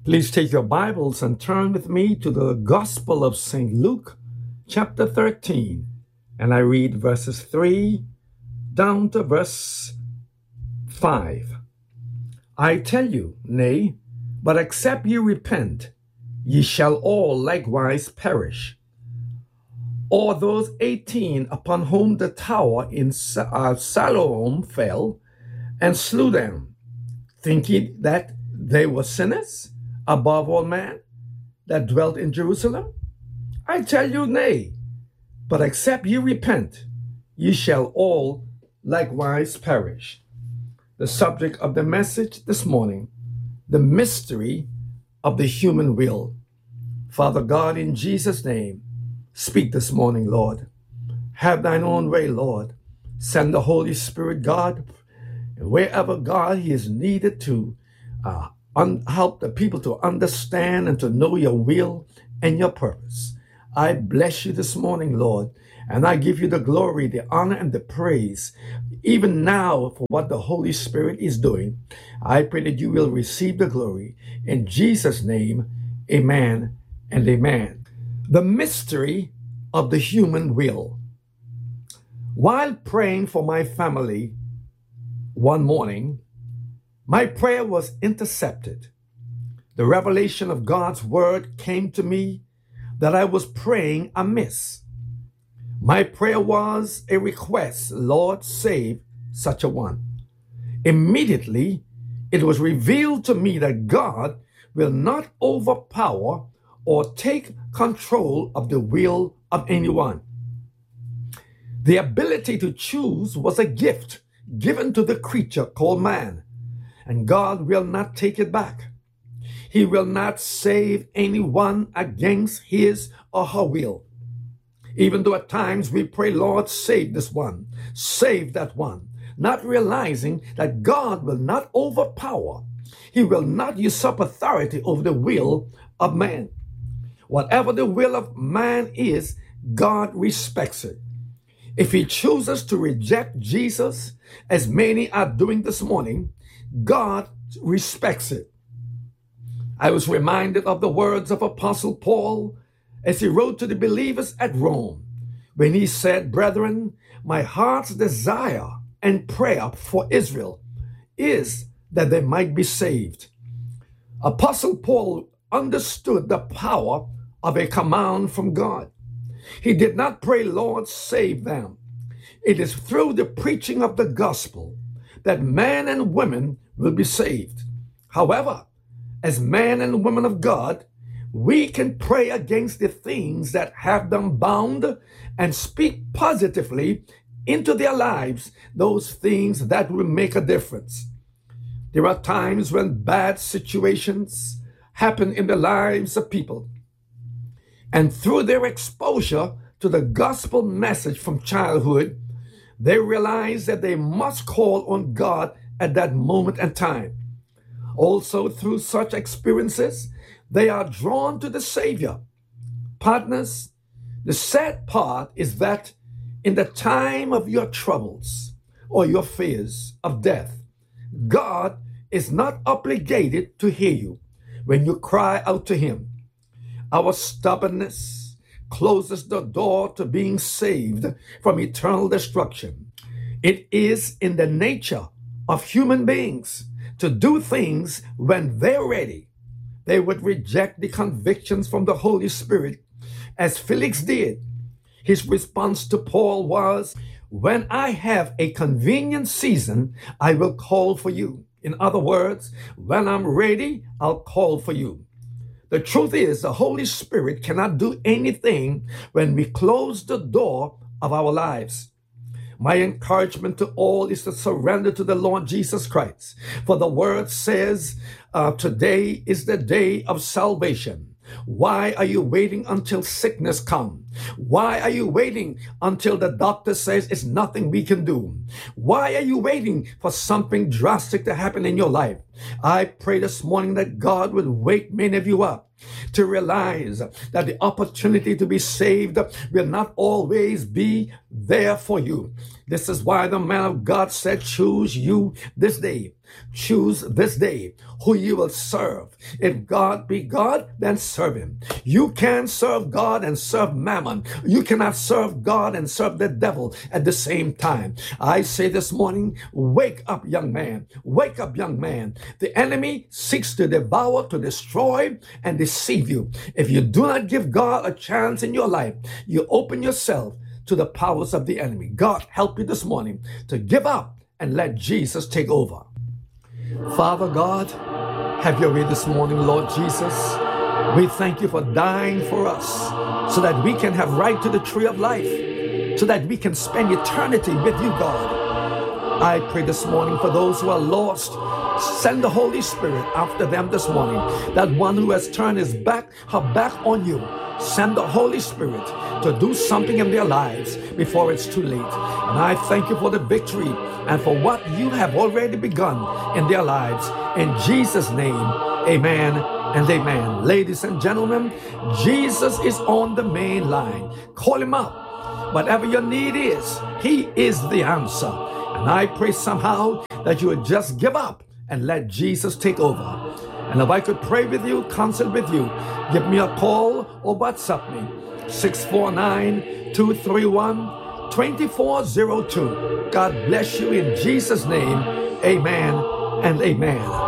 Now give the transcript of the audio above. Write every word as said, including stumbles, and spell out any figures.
Please take your Bibles and turn with me to the Gospel of Saint Luke, chapter thirteen, and I read verses three down to verse five. I tell you, nay, but except ye repent, ye shall all likewise perish. Or those eighteen upon whom the tower in uh, Siloam fell and slew them, thinking that they were sinners above all men that dwelt in Jerusalem? I tell you, nay, but except ye repent, ye shall all likewise perish. The subject of the message this morning, the mystery of the human will. Father God, in Jesus' name, speak this morning, Lord. Have thine own way, Lord. Send the Holy Spirit, God, and wherever, God, he is needed to uh, un- help the people to understand and to know your will and your purpose. I bless you this morning, Lord, and I give you the glory, the honor, and the praise, even now for what the Holy Spirit is doing. I pray that you will receive the glory. In Jesus' name, amen and amen. The mystery of the human will. While praying for my family one morning, my prayer was intercepted. The revelation of God's word came to me that I was praying amiss. My prayer was a request, Lord, save such a one. Immediately, it was revealed to me that God will not overpower or take control of the will of anyone. The ability to choose was a gift given to the creature called man, and God will not take it back. He will not save anyone against his or her will. Even though at times we pray, Lord, save this one, save that one, not realizing that God will not overpower. He will not usurp authority over the will of man. Whatever the will of man is, God respects it. If he chooses to reject Jesus, as many are doing this morning, God respects it. I was reminded of the words of Apostle Paul as he wrote to the believers at Rome, when he said, "Brethren, my heart's desire and prayer for Israel is that they might be saved." Apostle Paul understood the power of a command from God. He did not pray, "Lord, save them." It is through the preaching of the gospel that men and women will be saved. However, as men and women of God, we can pray against the things that have them bound and speak positively into their lives, those things that will make a difference. There are times when bad situations happen in the lives of people, and through their exposure to the gospel message from childhood, they realize that they must call on God at that moment and time. Also, through such experiences, they are drawn to the Savior. Partners, the sad part is that in the time of your troubles or your fears of death, God is not obligated to hear you when you cry out to him. Our stubbornness closes the door to being saved from eternal destruction. It is in the nature of human beings to do things when they're ready. They would reject the convictions from the Holy Spirit, as Felix did. His response to Paul was, "When I have a convenient season, I will call for you." In other words, when I'm ready, I'll call for you. The truth is, the Holy Spirit cannot do anything when we close the door of our lives. My encouragement to all is to surrender to the Lord Jesus Christ. For the word says, uh, today is the day of salvation. Why are you waiting until sickness comes? Why are you waiting until the doctor says it's nothing we can do? Why are you waiting for something drastic to happen in your life? I pray this morning that God will wake many of you up to realize that the opportunity to be saved will not always be there for you. This is why the man of God said, "Choose you this day Choose this day who you will serve. If God be God, then serve him. You can serve God and serve mammon. You cannot serve God and serve the devil at the same time. I say this morning, wake up, young man. Wake up, young man. The enemy seeks to devour, to destroy, and deceive you. If you do not give God a chance in your life, you open yourself to the powers of the enemy. God help you this morning to give up and let Jesus take over. Father God, have your way this morning, Lord Jesus. We thank you for dying for us so that we can have right to the tree of life, so that we can spend eternity with you, God. I pray this morning for those who are lost. Send the Holy Spirit after them this morning. That one who has turned his back, her back on you, send the Holy Spirit to do something in their lives before it's too late. And I thank you for the victory and for what you have already begun in their lives. In Jesus' name, amen and amen. Ladies and gentlemen, Jesus is on the main line. Call him up. Whatever your need is, he is the answer. And I pray somehow that you would just give up and let Jesus take over. And if I could pray with you, counsel with you, give me a call or WhatsApp me. six four nine, two three one, two four zero two. God bless you in Jesus' name. Amen and amen.